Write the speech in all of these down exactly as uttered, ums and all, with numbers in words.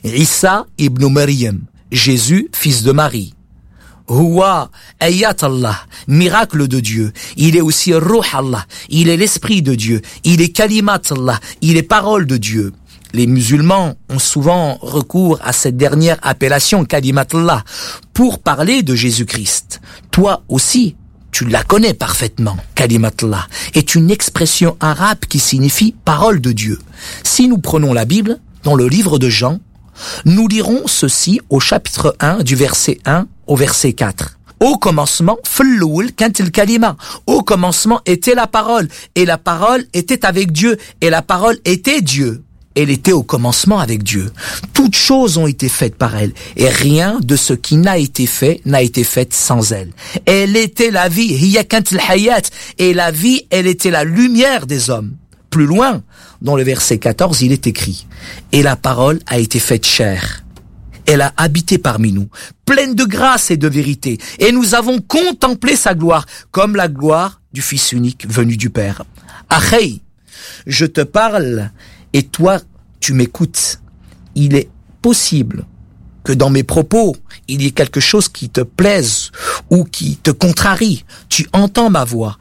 Isa ibn Maryam, Jésus, fils de Marie. Huwa ayat Allah, miracle de Dieu. Il est aussi Ruh Allah, il est l'esprit de Dieu. Il est Kalimat Allah, il est parole de Dieu. Les musulmans ont souvent recours à cette dernière appellation, Kalimat Allah, pour parler de Jésus-Christ. Toi aussi, tu la connais parfaitement. Kalimat Allah est une expression arabe qui signifie parole de Dieu. Si nous prenons la Bible, dans le livre de Jean, nous lirons ceci au chapitre un, du verset un au verset quatre. Au commencement, Falloul kantil kalima. Au commencement était la parole, et la parole était avec Dieu, et la parole était Dieu. Elle était au commencement avec Dieu. Toutes choses ont été faites par elle, et rien de ce qui n'a été fait n'a été fait sans elle. Elle était la vie, hiya kantil hayat, et la vie, elle était la lumière des hommes. Plus loin, dans le verset quatorze, il est écrit « Et la parole a été faite chair. Elle a habité parmi nous, pleine de grâce et de vérité, et nous avons contemplé sa gloire, comme la gloire du Fils unique venu du Père. » Achei, je te parle, et toi, tu m'écoutes. Il est possible que dans mes propos, il y ait quelque chose qui te plaise ou qui te contrarie. Tu entends ma voix.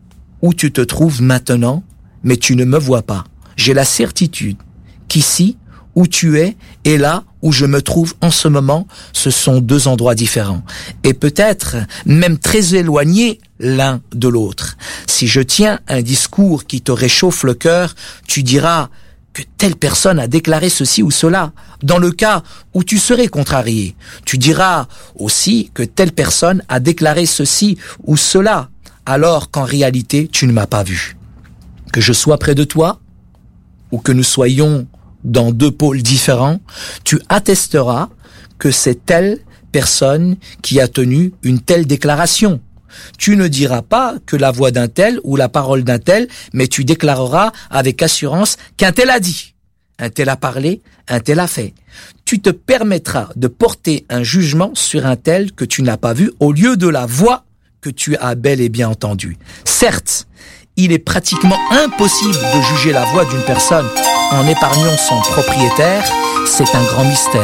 Où tu te trouves maintenant, mais tu ne me vois pas. J'ai la certitude qu'ici, où tu es, et là où je me trouve en ce moment, ce sont deux endroits différents. Et peut-être même très éloignés l'un de l'autre. Si je tiens un discours qui te réchauffe le cœur, tu diras que telle personne a déclaré ceci ou cela. Dans le cas où tu serais contrarié, tu diras aussi que telle personne a déclaré ceci ou cela, alors qu'en réalité, tu ne m'as pas vu. Que je sois près de toi, ou que nous soyons dans deux pôles différents, tu attesteras que c'est telle personne qui a tenu une telle déclaration. Tu ne diras pas que la voix d'un tel ou la parole d'un tel, mais tu déclareras avec assurance qu'un tel a dit, un tel a parlé, un tel a fait. Tu te permettras de porter un jugement sur un tel que tu n'as pas vu au lieu de la voix que tu as bel et bien entendue. Certes, il est pratiquement impossible de juger la voix d'une personne en épargnant son propriétaire. C'est un grand mystère, n'est-ce pas ?